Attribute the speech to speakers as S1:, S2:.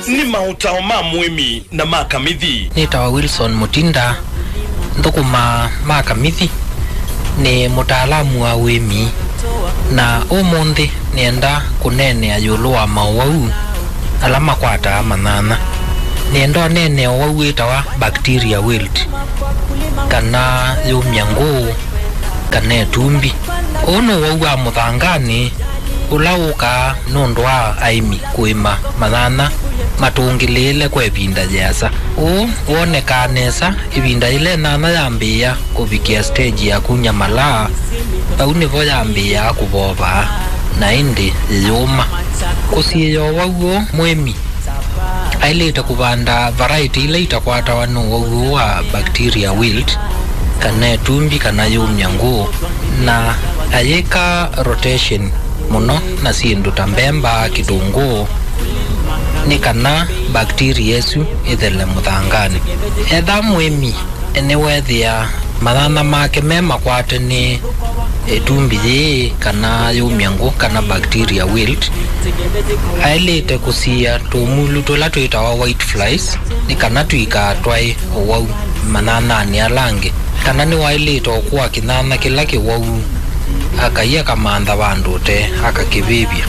S1: ni mautao ma mwemi na makamithi.
S2: Nitawa Wilson Mutinda ndukuma makamithi ni mutaalamu wa wemi na umundi nienda kunene ayulu wa mawau alama kwata manana nienda nene wau itawa bacteria wilt kana yumyangu kana tumbi ono wau wa muthangani ulauka nondwa aimi kuima manana matungilile kwa ibinda jasa wonekanesa ibinda ile nana yambia kubikia stage ya kunyamala au nivo yambia kuboba na indi yuma kusiyo wauo mwemi aileta kubanda variety ile itakwata wanu wauo wa bacteria wilt kana tumbi kana yumyangu na ayeka rotation muno na sindu tambemba kitungu ni kana bacteria yesu ithele muthangani etha mwemi enewethia mathana make mema kwate ni tumbi ye kana yumyangu kana bacteria wilt ailete kusia tumulu tula twitawa white flies ni kana twika twai wau manana ni alange kana ni wailete okuwa kinana kila kiwau akaiya kamantha bandu te akakibibia